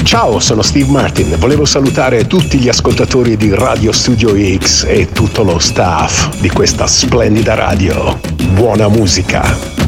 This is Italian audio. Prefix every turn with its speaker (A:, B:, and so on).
A: Ciao, sono Steve Martin. Volevo salutare tutti gli ascoltatori di Radio Studio X e tutto lo staff di questa splendida radio. Buona musica!